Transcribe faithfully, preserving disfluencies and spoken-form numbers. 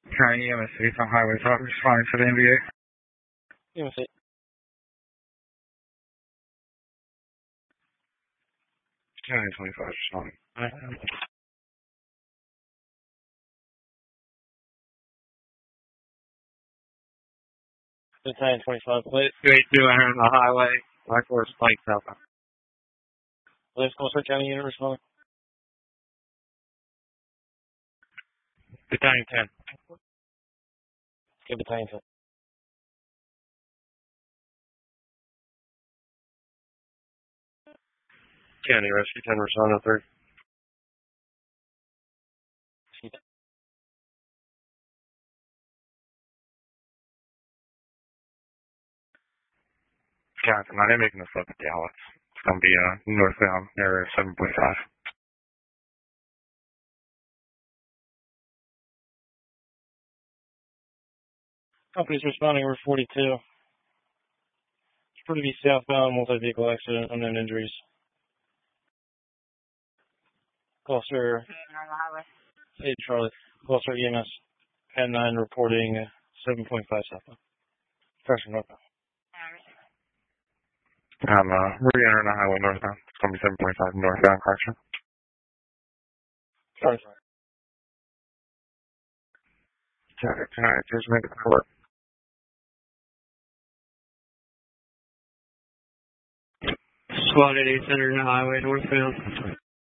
County E M S eight on Highway five responding to the N B A. E M S eight. County twenty-five responding. Alright. Battalion twenty-five, plate. Three two on the highway. Black Horse Pike southbound. Police Coastal County unit responding. Battalion ten. Okay, Battalion ten. County Rescue ten responding three. Guys, I'm not even making this up at Dallas. It's gonna be uh northbound area seven point five. Company's responding over forty-two. It's pretty be southbound, multi-vehicle accident, unknown injuries. Gloucester. Hey, Charlie. Gloucester E M S ten nine reporting seven point five southbound. Correction, northbound. I'm uh re-entering the highway northbound. It's gonna be seven point five northbound correction. Sorry. Alright, alright, just make it work. SWAT at eight hundred highway northbound.